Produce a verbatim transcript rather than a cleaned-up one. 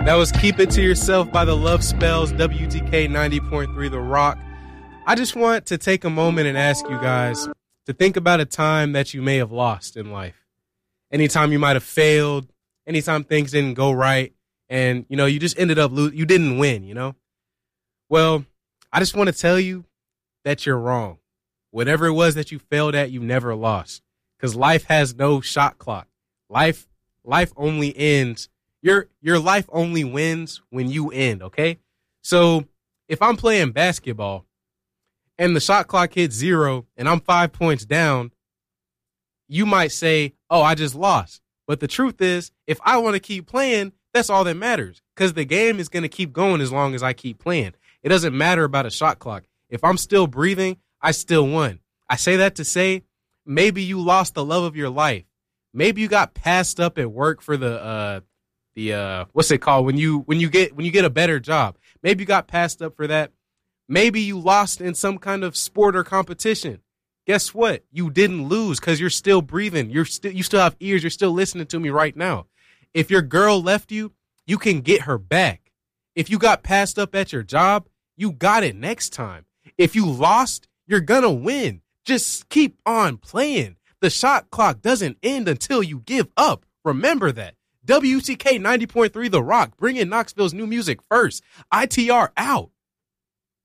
That was Keep It To Yourself by the Love Spells, W T K ninety point three The Rock. I just want to take a moment and ask you guys to think about a time that you may have lost in life. Anytime you might have failed, anytime things didn't go right, and, you know, you just ended up, lo- you didn't win, you know? Well, I just want to tell you that you're wrong. Whatever it was that you failed at, you never lost. Because life has no shot clock. Life, life only ends. Your your life only wins when you end, okay? So if I'm playing basketball and the shot clock hits zero and I'm five points down, you might say, oh, I just lost. But the truth is, if I want to keep playing, that's all that matters, because the game is going to keep going as long as I keep playing. It doesn't matter about a shot clock. If I'm still breathing, I still won. I say that to say maybe you lost the love of your life. Maybe you got passed up at work for the uh, the uh, what's it called when you when you get when you get a better job. Maybe you got passed up for that. Maybe you lost in some kind of sport or competition. Guess what? You didn't lose because you're still breathing. You're still you still have ears. You're still listening to me right now. If your girl left you, you can get her back. If you got passed up at your job, you got it next time. If you lost, you're gonna win. Just keep on playing. The shot clock doesn't end until you give up. Remember that. W T K ninety point three The Rock, bringing Knoxville's new music first. I T R out.